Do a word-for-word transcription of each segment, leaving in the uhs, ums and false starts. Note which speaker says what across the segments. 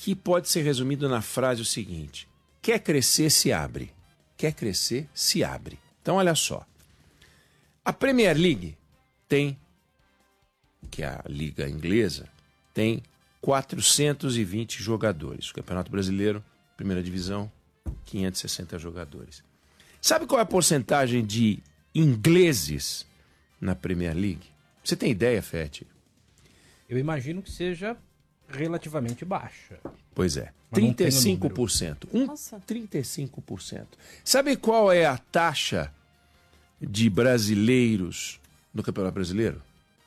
Speaker 1: que pode ser resumido na frase o seguinte: quer crescer, se abre. Quer crescer, se abre. Então, olha só. A Premier League tem, que é a liga inglesa, tem quatrocentos e vinte jogadores. O Campeonato Brasileiro, primeira divisão, quinhentos e sessenta jogadores. Sabe qual é a porcentagem de ingleses na Premier League? Você tem ideia, Fete?
Speaker 2: Eu imagino que seja relativamente baixa.
Speaker 1: Pois é,
Speaker 2: Mas não
Speaker 1: trinta e
Speaker 2: tenho
Speaker 1: cinco por cento. Um,
Speaker 3: Nossa.
Speaker 1: trinta e cinco por cento. Sabe qual é a taxa de brasileiros no Campeonato Brasileiro?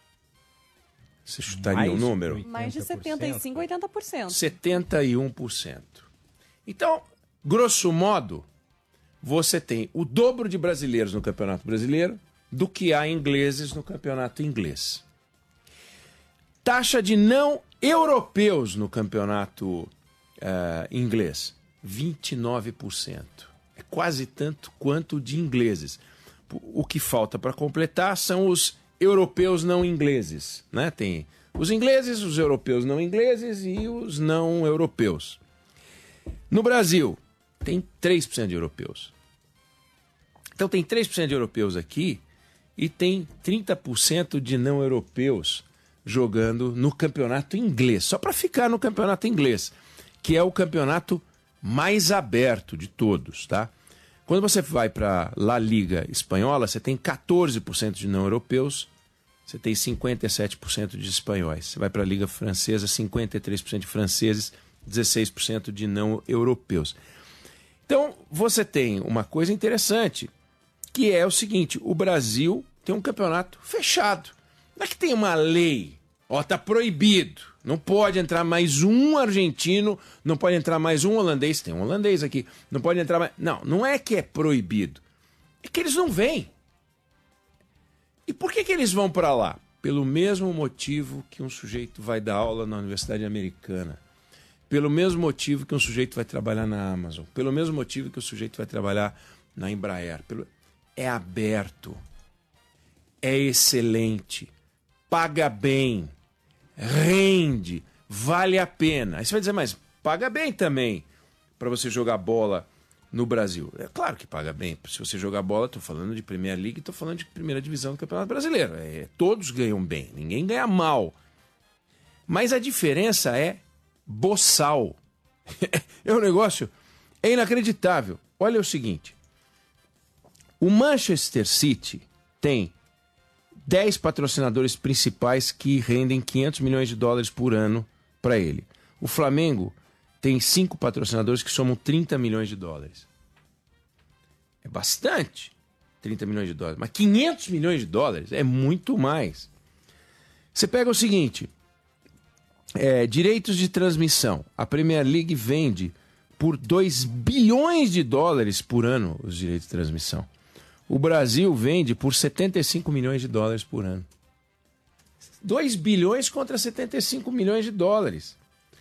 Speaker 1: Você chutaria
Speaker 2: Mais
Speaker 1: um
Speaker 2: de
Speaker 1: número?
Speaker 2: oitenta por cento.
Speaker 3: Mais de setenta e cinco, oitenta por cento.
Speaker 1: setenta e um por cento. Então, grosso modo, você tem o dobro de brasileiros no Campeonato Brasileiro do que há ingleses no Campeonato Inglês. Taxa de não europeus no Campeonato uh, Inglês, vinte e nove por cento. É quase tanto quanto de ingleses. O que falta para completar são os europeus não ingleses, né? Tem os ingleses, os europeus não ingleses e os não europeus. No Brasil, tem três por cento de europeus. Então tem três por cento de europeus aqui e tem trinta por cento de não europeus jogando no campeonato inglês, só para ficar no campeonato inglês, que é o campeonato mais aberto de todos, tá? Quando você vai para La Liga espanhola, você tem quatorze por cento de não europeus, você tem cinquenta e sete por cento de espanhóis. Você vai para a Liga francesa, cinquenta e três por cento de franceses, dezesseis por cento de não europeus. Então, você tem uma coisa interessante, que é o seguinte: o Brasil tem um campeonato fechado. Não é que tem uma lei, ó, tá proibido, não pode entrar mais um argentino, não pode entrar mais um holandês, tem um holandês aqui, não pode entrar mais... Não, não é que é proibido, é que eles não vêm. E por que que eles vão para lá? Pelo mesmo motivo que um sujeito vai dar aula na Universidade Americana, pelo mesmo motivo que um sujeito vai trabalhar na Amazon, pelo mesmo motivo que o sujeito vai trabalhar na Embraer. Pelo... É aberto, é excelente, paga bem, rende, vale a pena. Aí você vai dizer, mas paga bem também para você jogar bola no Brasil. É claro que paga bem. Se você jogar bola, estou falando de Premier League, estou falando de primeira divisão do Campeonato Brasileiro. É, todos ganham bem, ninguém ganha mal. Mas a diferença é boçal. É um negócio, é inacreditável. Olha o seguinte, o Manchester City tem dez patrocinadores principais que rendem quinhentos milhões de dólares por ano para ele. O Flamengo tem cinco patrocinadores que somam trinta milhões de dólares. É bastante, trinta milhões de dólares. Mas quinhentos milhões de dólares é muito mais. Você pega o seguinte, é, direitos de transmissão. A Premier League vende por dois bilhões de dólares por ano os direitos de transmissão. O Brasil vende por setenta e cinco milhões de dólares por ano. dois bilhões contra setenta e cinco milhões de dólares.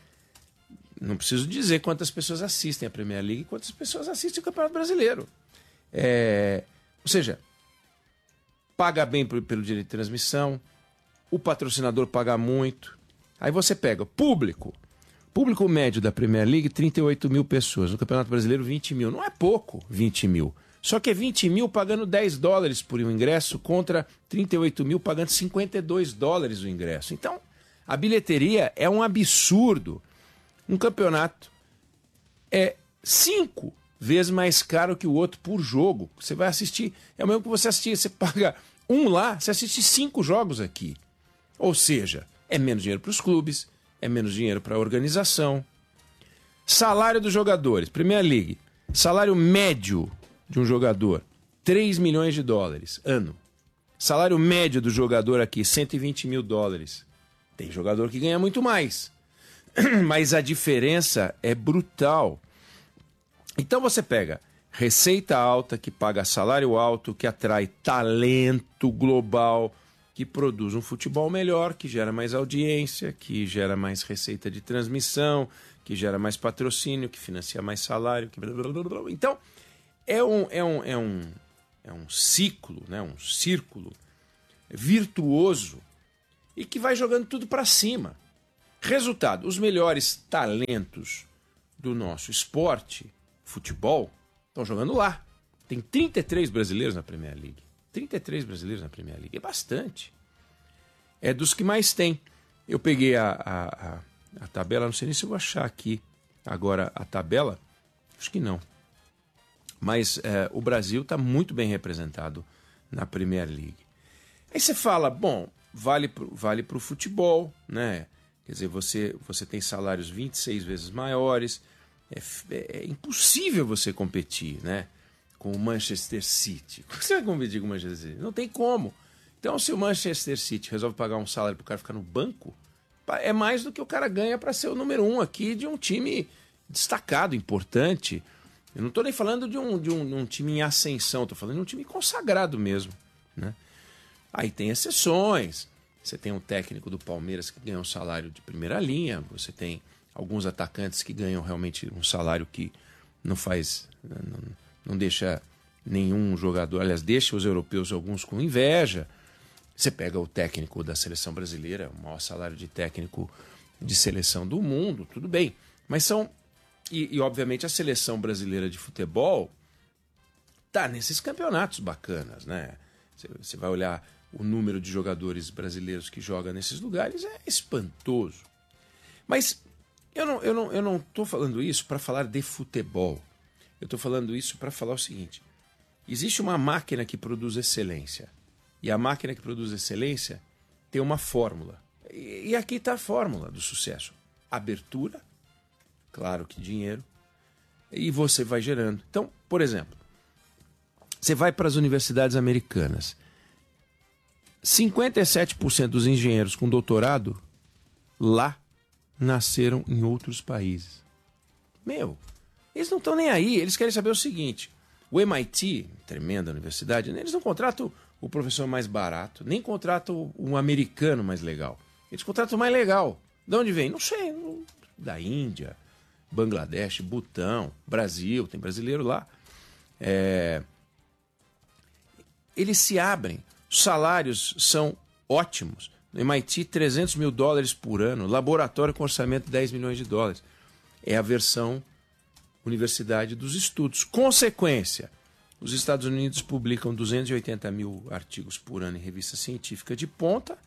Speaker 1: Não preciso dizer quantas pessoas assistem a Premier League e quantas pessoas assistem o Campeonato Brasileiro. É... Ou seja, paga bem pelo direito de transmissão, o patrocinador paga muito. Aí você pega o público. Público médio da Premier League, trinta e oito mil pessoas. No Campeonato Brasileiro, vinte mil. Não é pouco, vinte mil. Só que é vinte mil pagando dez dólares por um ingresso contra trinta e oito mil pagando cinquenta e dois dólares o ingresso. Então, a bilheteria é um absurdo. Um campeonato é cinco vezes mais caro que o outro por jogo. Você vai assistir, é o mesmo que você assistir, você paga um lá, você assiste cinco jogos aqui. Ou seja, é menos dinheiro para os clubes, é menos dinheiro para a organização. Salário dos jogadores, Premier League, salário médio de um jogador, três milhões de dólares, ano. Salário médio do jogador aqui, cento e vinte mil dólares. Tem jogador que ganha muito mais. Mas a diferença é brutal. Então você pega receita alta, que paga salário alto, que atrai talento global, que produz um futebol melhor, que gera mais audiência, que gera mais receita de transmissão, que gera mais patrocínio, que financia mais salário. Que... Então, é um, é, um, é, um, é um ciclo, né? Um círculo virtuoso e que vai jogando tudo para cima. Resultado, os melhores talentos do nosso esporte, futebol, estão jogando lá. Tem trinta e três brasileiros na Premier League. trinta e três brasileiros na Premier League. É bastante. É dos que mais tem. Eu peguei a, a, a, a tabela, não sei nem se eu vou achar aqui agora a tabela. Acho que não. Mas é, o Brasil está muito bem representado na Premier League. Aí você fala, bom, vale pro, vale para o futebol, né? Quer dizer, você, você tem salários vinte e seis vezes maiores. É, é, é impossível você competir, né, com o Manchester City. Como você vai competir com o Manchester City? Não tem como. Então, se o Manchester City resolve pagar um salário para o cara ficar no banco, é mais do que o cara ganha para ser o número um aqui de um time destacado, importante. Eu não estou nem falando de um, de, um, de um time em ascensão, estou falando de um time consagrado mesmo, né? Aí tem exceções. Você tem um técnico do Palmeiras que ganha um salário de primeira linha, você tem alguns atacantes que ganham realmente um salário que não faz, não, não deixa nenhum jogador, aliás, deixa os europeus alguns com inveja. Você pega o técnico da seleção brasileira, o maior salário de técnico de seleção do mundo, tudo bem. Mas são, e, e obviamente a seleção brasileira de futebol tá nesses campeonatos bacanas, né? Você, você vai olhar o número de jogadores brasileiros que jogam nesses lugares, é espantoso. Mas eu não, eu não, eu não tô falando isso para falar de futebol. Eu estou falando isso para falar o seguinte. Existe uma máquina que produz excelência. E a máquina que produz excelência tem uma fórmula. E, e aqui está a fórmula do sucesso. Abertura, claro que dinheiro, e você vai gerando. Então, por exemplo, você vai para as universidades americanas. cinquenta e sete por cento dos engenheiros com doutorado lá nasceram em outros países. Meu, eles não estão nem aí. Eles querem saber o seguinte. O M I T, tremenda universidade, eles não contratam o professor mais barato, nem contratam um americano mais legal. Eles contratam o mais legal. De onde vem? Não sei. Da Índia, Bangladesh, Butão, Brasil, tem brasileiro lá. É... Eles se abrem. Os salários são ótimos. No M I T, trezentos mil dólares por ano. Laboratório com orçamento de dez milhões de dólares. É a versão Universidade dos Estudos. Consequência, os Estados Unidos publicam duzentos e oitenta mil artigos por ano em revista científica de ponta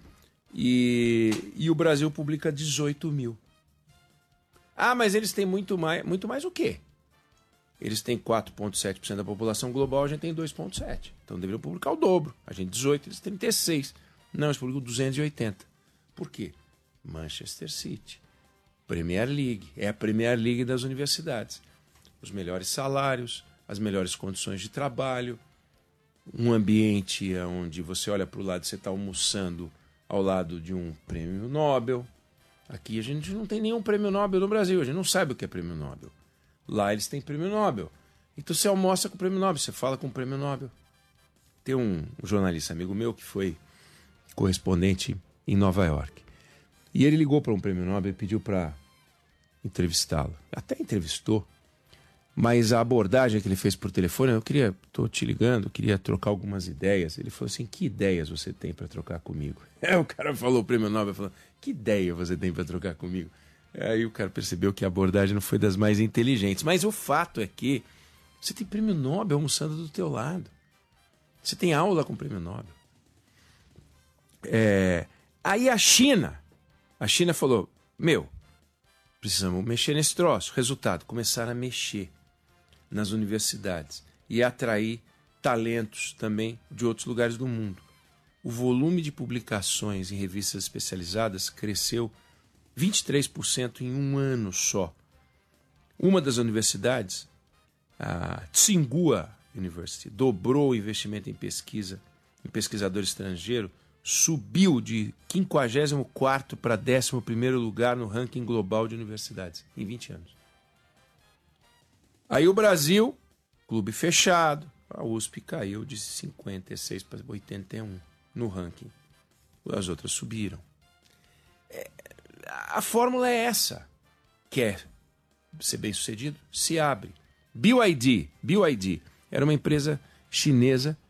Speaker 1: e, e o Brasil publica dezoito mil. Ah, mas eles têm muito mais. Muito mais o quê? Eles têm quatro vírgula sete por cento da população global, a gente tem dois vírgula sete por cento. Então deveriam publicar o dobro. A gente dezoito, eles trinta e seis. Não, eles publicam duzentos e oitenta. Por quê? Manchester City. Premier League. É a Premier League das universidades. Os melhores salários, as melhores condições de trabalho, um ambiente onde você olha para o lado e você está almoçando ao lado de um prêmio Nobel. Aqui a gente não tem nenhum prêmio Nobel no Brasil, a gente não sabe o que é prêmio Nobel. Lá eles têm prêmio Nobel. Então você almoça com o prêmio Nobel, você fala com o prêmio Nobel. Tem um, um jornalista amigo meu que foi correspondente em Nova York. E ele ligou para um prêmio Nobel e pediu para entrevistá-lo. Até entrevistou, mas a abordagem que ele fez por telefone, eu queria, estou te ligando, queria trocar algumas ideias. Ele falou assim, que ideias você tem para trocar comigo? É, o cara falou, o prêmio Nobel, falou, que ideia você tem para trocar comigo? Aí o cara percebeu que a abordagem não foi das mais inteligentes. Mas o fato é que você tem prêmio Nobel almoçando do teu lado. Você tem aula com prêmio Nobel. É... Aí a China, a China falou, meu, precisamos mexer nesse troço. Resultado, começaram a mexer nas universidades e atrair talentos também de outros lugares do mundo. O volume de publicações em revistas especializadas cresceu vinte e três por cento em um ano só. Uma das universidades, a Tsinghua University, dobrou o investimento em pesquisa, em pesquisador estrangeiro, subiu de quinquagésimo quarto para décimo primeiro lugar no ranking global de universidades em vinte anos. Aí o Brasil, clube fechado, a U S P caiu de cinquenta e seis para oitenta e um no ranking. As outras subiram. É, a fórmula é essa. Quer ser bem sucedido? Se abre. B Y D, B Y D era uma empresa chinesa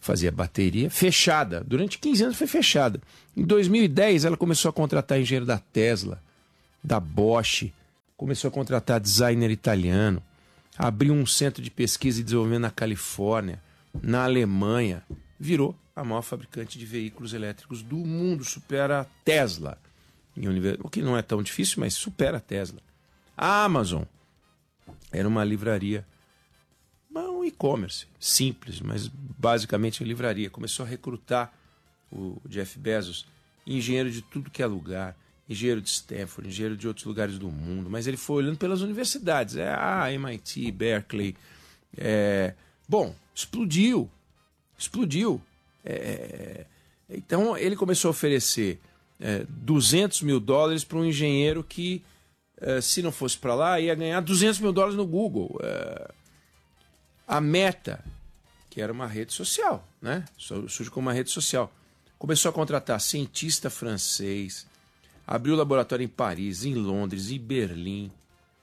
Speaker 1: fazia bateria, fechada. Durante quinze anos foi fechada. Em dois mil e dez, ela começou a contratar engenheiro da Tesla, da Bosch, começou a contratar designer italiano, abriu um centro de pesquisa e desenvolvimento na Califórnia, na Alemanha, virou a maior fabricante de veículos elétricos do mundo, supera a Tesla. O que não é tão difícil, mas supera a Tesla. A Amazon era uma livraria, um e-commerce simples, mas basicamente a livraria. Começou a recrutar o Jeff Bezos, engenheiro de tudo que é lugar, engenheiro de Stanford, engenheiro de outros lugares do mundo, mas ele foi olhando pelas universidades, é a M I T, Berkeley, é... bom, explodiu, explodiu. É... Então ele começou a oferecer é, duzentos mil dólares para um engenheiro que, é, se não fosse para lá, ia ganhar duzentos mil dólares no Google. É... A Meta, que era uma rede social, né? Surge como uma rede social. Começou a contratar cientista francês, abriu laboratório em Paris, em Londres, em Berlim.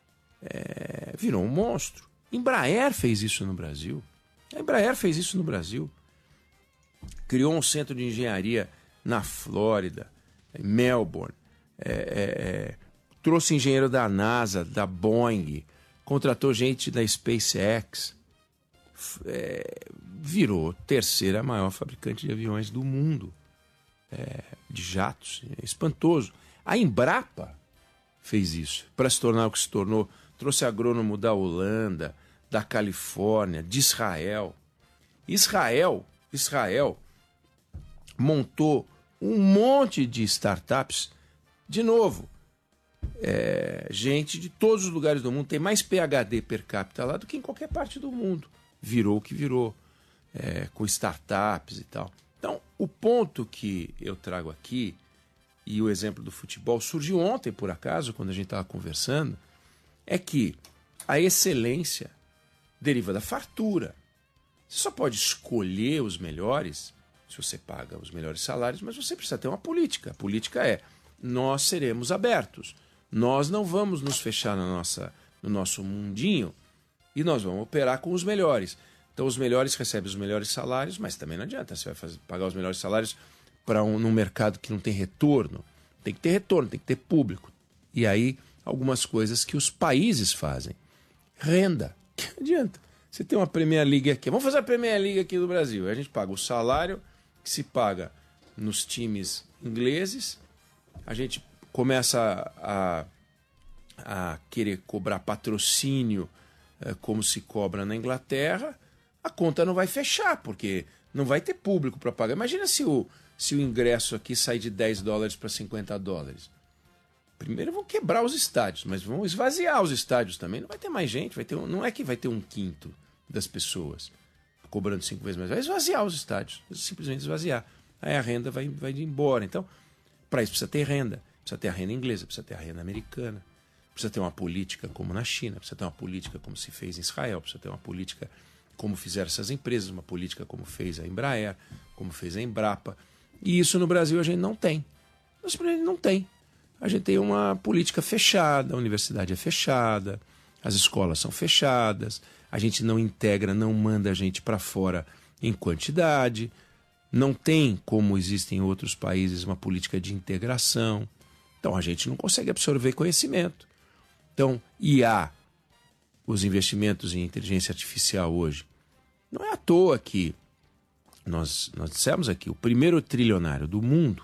Speaker 1: É, virou um monstro. Embraer fez isso no Brasil. A Embraer fez isso no Brasil. Criou um centro de engenharia na Flórida, em Melbourne. É, é, é, trouxe engenheiro da NASA, da Boeing. Contratou gente da SpaceX. É, virou terceira maior fabricante de aviões do mundo, é, de jatos, é espantoso. A Embrapa fez isso para se tornar o que se tornou, trouxe agrônomo da Holanda, da Califórnia, de Israel. Israel, Israel montou um monte de startups, de novo, é, gente de todos os lugares do mundo, tem mais P H D per capita lá do que em qualquer parte do mundo. Virou o que virou, é, com startups e tal. Então, o ponto que eu trago aqui, e o exemplo do futebol, surgiu ontem, por acaso, quando a gente estava conversando, é que a excelência deriva da fartura. Você só pode escolher os melhores se você paga os melhores salários, mas você precisa ter uma política. A política é, nós seremos abertos, nós não vamos nos fechar na nossa, no nosso mundinho, e nós vamos operar com os melhores. Então os melhores recebem os melhores salários, mas também não adianta. Você vai fazer, pagar os melhores salários para um num mercado que não tem retorno. Tem que ter retorno, tem que ter público. E aí algumas coisas que os países fazem. Renda. Que adianta? Você tem uma Premier League aqui. Vamos fazer a Premier League aqui do Brasil. A gente paga o salário que se paga nos times ingleses. A gente começa a, a querer cobrar patrocínio como se cobra na Inglaterra, a conta não vai fechar, porque não vai ter público para pagar. Imagina se o, se o ingresso aqui sai de dez dólares para cinquenta dólares. Primeiro vão quebrar os estádios, mas vão esvaziar os estádios também. Não vai ter mais gente, vai ter um, não é que vai ter um quinto das pessoas cobrando cinco vezes mais. Vai esvaziar os estádios, simplesmente esvaziar. Aí a renda vai, vai embora. Então, para isso precisa ter renda. Precisa ter a renda inglesa, precisa ter a renda americana. Precisa ter uma política como na China, precisa ter uma política como se fez em Israel, precisa ter uma política como fizeram essas empresas, uma política como fez a Embraer, como fez a Embrapa. E isso no Brasil a gente não tem. Nós não tem. A gente tem uma política fechada, a universidade é fechada, as escolas são fechadas, a gente não integra, não manda a gente para fora em quantidade, não tem, como existem em outros países, uma política de integração. Então a gente não consegue absorver conhecimento. Então, I A, os investimentos em inteligência artificial hoje, não é à toa que nós, nós dissemos aqui, o primeiro trilionário do mundo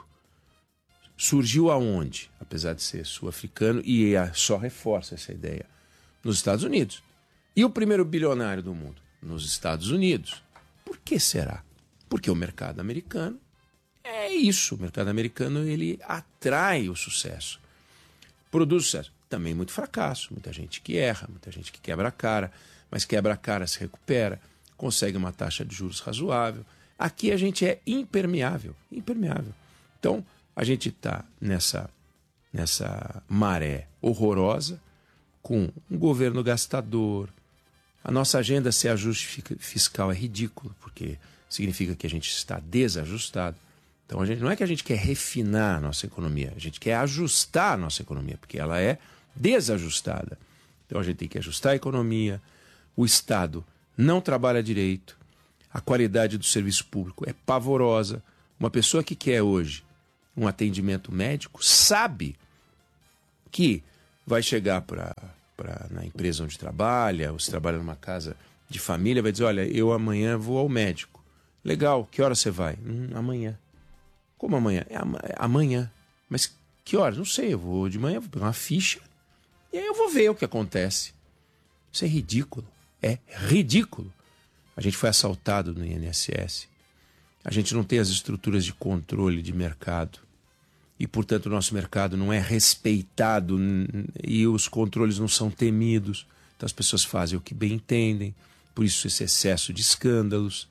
Speaker 1: surgiu aonde? Apesar de ser sul-africano, e só reforça essa ideia, nos Estados Unidos. E o primeiro bilionário do mundo? Nos Estados Unidos. Por que será? Porque o mercado americano é isso. O mercado americano ele atrai o sucesso. Produz sucesso. Também muito fracasso, muita gente que erra, muita gente que quebra a cara, mas quebra a cara, se recupera, consegue uma taxa de juros razoável. Aqui a gente é impermeável, impermeável. Então, a gente está nessa, nessa maré horrorosa, com um governo gastador. A nossa agenda sem ajuste fiscal é ridícula, porque significa que a gente está desajustado. Então, a gente, não é que a gente quer refinar a nossa economia, a gente quer ajustar a nossa economia, porque ela é desajustada. Então, a gente tem que ajustar a economia, o Estado não trabalha direito, A qualidade do serviço público é pavorosa. Uma pessoa que quer hoje um atendimento médico sabe que vai chegar para na empresa onde trabalha, ou se trabalha numa casa de família, vai dizer, olha, eu amanhã vou ao médico. Legal, que hora você vai? Hum, amanhã. Como amanhã? É, am é amanhã. Mas que horas? Não sei, eu vou de manhã, vou pegar uma ficha e aí eu vou ver o que acontece. Isso é ridículo. É ridículo. A gente foi assaltado no I N S S. A gente não tem as estruturas de controle de mercado. E, portanto, o nosso mercado não é respeitado e os controles não são temidos. Então as pessoas fazem o que bem entendem. Por isso esse excesso de escândalos.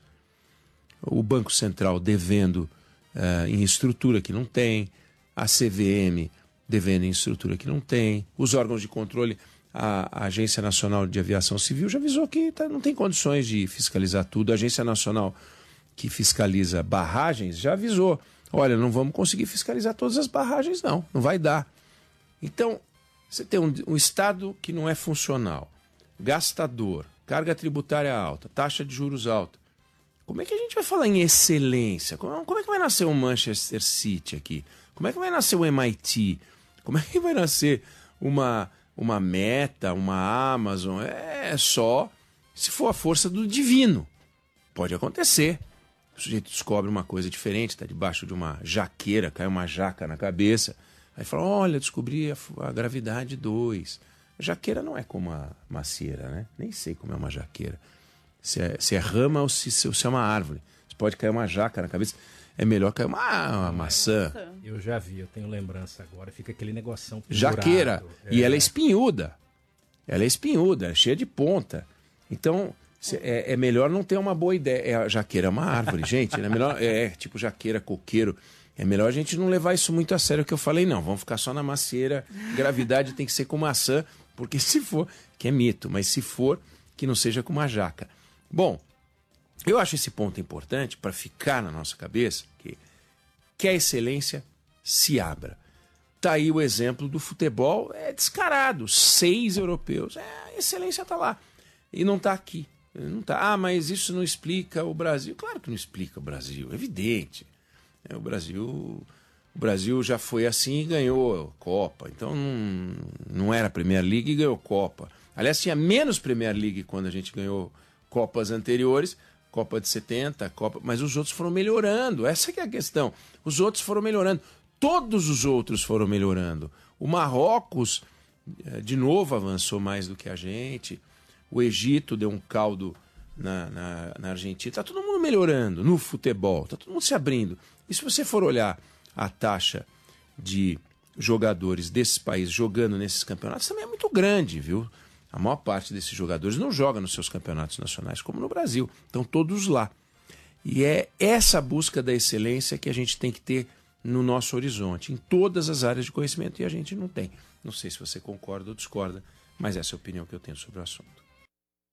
Speaker 1: O Banco Central devendo uh, em estrutura que não tem. A C V M devendo em estrutura que não tem. Os órgãos de controle, a, a Agência Nacional de Aviação Civil já avisou que tá, não tem condições de fiscalizar tudo. A Agência Nacional que fiscaliza barragens já avisou. Olha, não vamos conseguir fiscalizar todas as barragens, não. Não vai dar. Então, você tem um, um Estado que não é funcional, gastador, carga tributária alta, taxa de juros alta. Como é que a gente vai falar em excelência? Como, como é que vai nascer um Manchester City aqui? Como é que vai nascer um M I T? Como é que vai nascer uma, uma Meta, uma Amazon? É só se for a força do divino. Pode acontecer. O sujeito descobre uma coisa diferente, está debaixo de uma jaqueira, cai uma jaca na cabeça. Aí fala, olha, descobri a, a gravidade dois. A jaqueira não é como a macieira, né? Nem sei como é uma jaqueira. Se é, se é rama ou se, se é uma árvore. Você pode cair uma jaca na cabeça. É melhor cair uma, uma maçã.
Speaker 2: Eu já vi, eu tenho lembrança agora. Fica aquele negoção pendurado.
Speaker 1: Jaqueira.
Speaker 2: É.
Speaker 1: E ela é espinhuda. Ela é espinhuda, é cheia de ponta. Então... É, é melhor não ter uma boa ideia. É, a jaqueira é uma árvore, gente. É, melhor, é tipo jaqueira, coqueiro. É melhor a gente não levar isso muito a sério que eu falei, não. Vamos ficar só na macieira. Gravidade tem que ser com maçã, porque se for, que é mito, mas se for, que não seja com uma jaca. Bom, eu acho esse ponto importante para ficar na nossa cabeça, que, que a excelência se abra. Tá aí o exemplo do futebol, é descarado. Seis europeus, é, a excelência está lá. E não está aqui. Não tá, ah, mas isso não explica o Brasil. Claro que não explica o Brasil, é evidente. É, o Brasil, o Brasil já foi assim e ganhou Copa. Então não, não era Premier League e ganhou Copa. Aliás, tinha menos Premier League quando a gente ganhou Copas anteriores, Copa de setenta, Copa, mas os outros foram melhorando. Essa que é a questão. Os outros foram melhorando. Todos os outros foram melhorando. O Marrocos, de novo, avançou mais do que a gente. O Egito deu um caldo na, na, na Argentina. Está todo mundo melhorando no futebol, está todo mundo se abrindo. E se você for olhar a taxa de jogadores desses países jogando nesses campeonatos, também é muito grande, viu? A maior parte desses jogadores não joga nos seus campeonatos nacionais, como no Brasil. Estão todos lá. E é essa busca da excelência que a gente tem que ter no nosso horizonte, em todas as áreas de conhecimento, e a gente não tem. Não sei se você concorda ou discorda, mas essa é a opinião que eu tenho sobre o assunto.